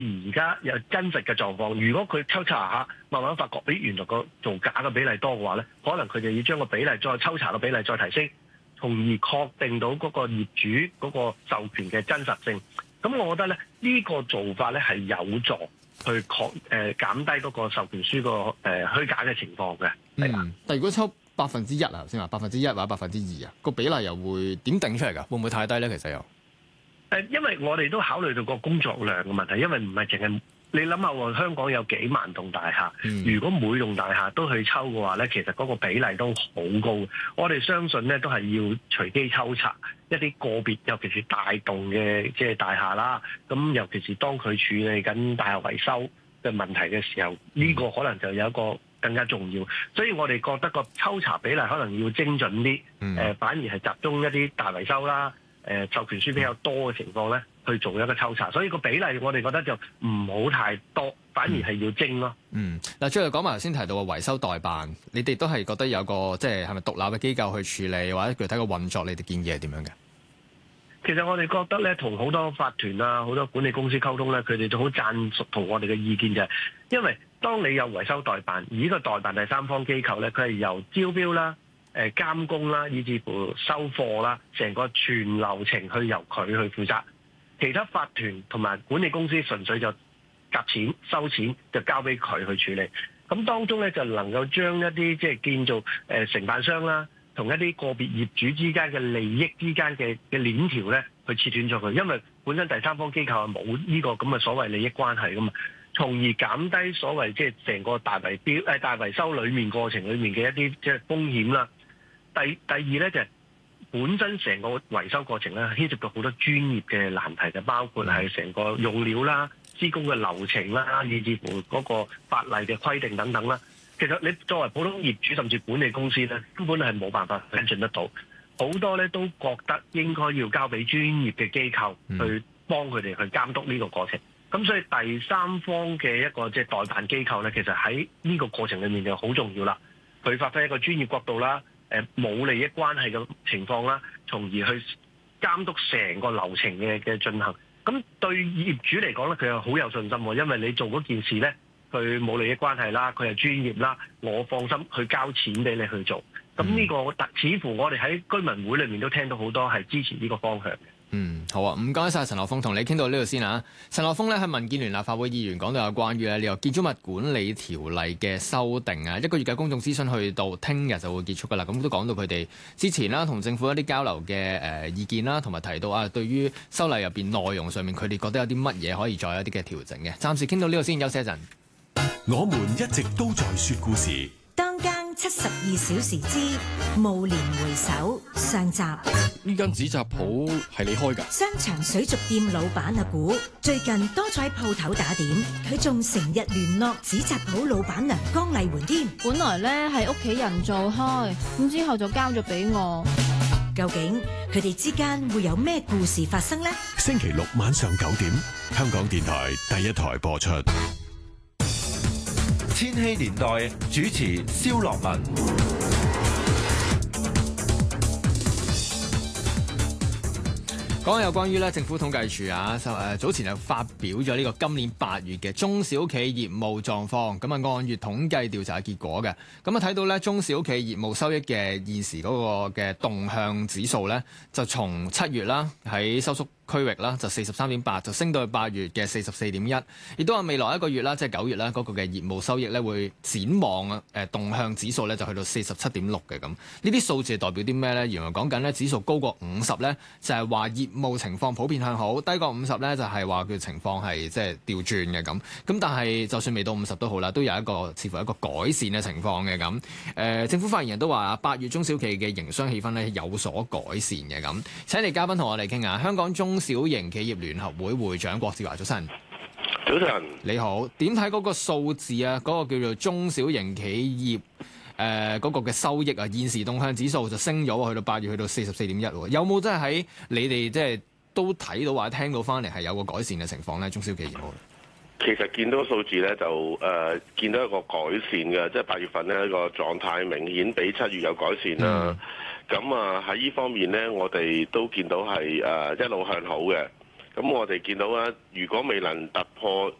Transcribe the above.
而家有真實嘅狀況。如果佢抽查下，慢慢發覺，原來個造假嘅比例多嘅話咧，可能佢就要將個比例再抽查嘅比例再提升，從而確定到嗰個業主嗰個授權嘅真實性。咁我覺得咧，呢個做法咧係有助去減低嗰個授權書個虛假嘅情況嘅。 但如果抽1%啊，頭先話1%或者2%啊，個比例又會點定出嚟㗎？會唔會太低咧？其實又因為我哋都考慮到個工作量嘅問題，因為唔係淨係你諗下喎，香港有幾萬棟大廈，如果每棟大廈都去抽嘅話咧，其實嗰個比例都好高。我哋相信咧都係要隨機抽查一啲個別，尤其是大棟嘅即係大廈啦。咁尤其是當佢處理緊大廈維修嘅問題嘅時候，呢個可能就有一個更加重要。所以我哋覺得個抽查比例可能要精準啲，反而係集中一啲大維修啦。授權書比較多嘅情況咧，去做一個抽查，所以個比例我哋覺得就唔好太多，反而係要精咯。 嗱，最後講埋頭先提到嘅維修代辦，你哋都係覺得有個即係咪獨立嘅機構去處理，或者具體嘅運作，你哋建議係點樣嘅？ 其實我哋覺得咧，同好多法團啊、好多管理公司溝通咧，佢哋都好贊同同我哋嘅意見就係，因為當你有維修代辦，而呢個代辦第三方機構咧，佢係由招標啦、監工啦，以至乎收貨啦，成個全流程去由佢去負責。其他法團同埋管理公司純粹就夾錢收錢，就交俾佢去處理。咁當中咧就能夠將一啲即係建造承辦商啦，同一啲個別業主之間嘅利益之間嘅鏈條咧，去切斷咗佢。因為本身第三方機構係冇呢個咁嘅所謂利益關係噶嘛，從而減低所謂即係成個大維修裏面過程裏面嘅一啲即係風險啦。第二咧就係本身成個維修過程咧牽涉到好多專業嘅難題，就包括係成個用料啦、施工嘅流程啦，以至乎嗰個法例嘅規定等等啦。其實你作為普通業主甚至管理公司咧，根本係冇辦法跟進得到。好多咧都覺得應該要交俾專業嘅機構去幫佢哋去監督呢個過程。咁所以第三方嘅一個即係代辦機構咧，其實喺呢個過程裏面就好重要啦。佢發揮一個專業角度啦。冇利益關係嘅情況啦，從而去監督成個流程嘅進行。咁對業主嚟講咧，佢係好有信心喎，因為你做嗰件事咧，佢冇利益關係啦，佢係專業啦，我放心去交錢俾你去做。咁呢個似乎我哋喺居民會裏面都聽到好多係支持呢個方向嘅。 好啊，唔該晒陳學鋒，同你傾到呢度先啊。陳學鋒咧係民建聯立法會議員，講到有關於呢個建築物管理條例嘅修訂啊，1個月嘅公眾諮詢去到聽日就會結束噶啦。咁都講到佢哋之前啦同政府一啲交流嘅意見啦，同埋提到啊對於修例入邊內容上面，佢哋覺得有啲乜嘢可以再有啲嘅調整嘅。暫時傾到呢度先，休息一陣。 我們一直都在說故事。 當更72小時之暮年回首上集。 呢間紙紮鋪係你開㗎？ 商場水族店老闆阿古最近多咗喺鋪頭打點，佢仲成日聯絡紙紮鋪老闆娘江麗媛添。 本來咧係屋企人做開，咁之後就交咗俾我。 究竟佢哋之間會有咩故事發生呢？ 星期六晚上9點，香港電台第一台播出。 千禧年代主持蕭樂文。 講有關於咧政府統計處啊，早前就發表咗呢個今年8月嘅中小企業務狀況，咁啊按月統計調查結果嘅，咁啊睇到咧中小企業務收益嘅現時嗰個嘅動向指數咧，就從7月啦喺收縮區域啦就43.8，就升到去8月嘅44.1，亦都話未來1個月啦，即係9月啦嗰個嘅業務收益咧會展望動向指數咧就去到47.6嘅咁。呢啲數字係代表啲咩咧？原來講緊咧指數高過50咧，就係話業務情況普遍向好；低過50咧就係話佢情況係即係調轉嘅咁。咁但係就算未到50都好啦，都有一個似乎一個改善嘅情況嘅咁。政府發言人都話8月中小企嘅營商氣氛咧有所改善嘅咁。請嚟嘉賓同我哋傾下，香港中小型企業聯合會會長郭志華，早晨。 早晨， 你好。點睇嗰個數字啊？嗰個叫做中小型企業嗰個嘅收益啊，現時動向指數就升咗，去到8月去到44.1，有冇真係喺你哋即係都睇到或者聽到翻嚟係有個改善嘅情況咧？中小企業務其實見到數字咧就見到一個改善嘅，即係8月份呢個狀態明顯比7月有改善啦。咁喺呢方面咧，我哋都見到係一路向好嘅。 咁我哋見到啦，如果未能突破